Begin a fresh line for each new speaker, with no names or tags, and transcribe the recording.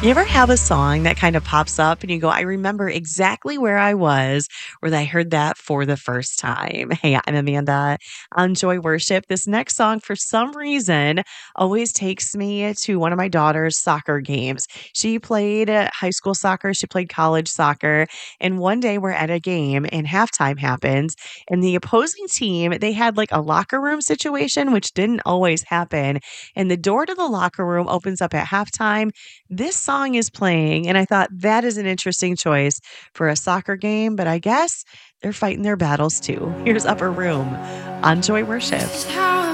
You ever have a song that kind of pops up and you go, I remember exactly where I was when I heard that for the first time? Hey, I'm Amanda on Joy Worship. This next song, for some reason, always takes me to one of my daughter's soccer games. She played high school soccer, she played college soccer. And one day we're at a game and halftime happens. And the opposing team, they had like a locker room situation, which didn't always happen. And the door to the locker room opens up at halftime. This song is playing, and I thought that is an interesting choice for a soccer game, but I guess they're fighting their battles too. Here's Upper Room on Joy Worship.
This is how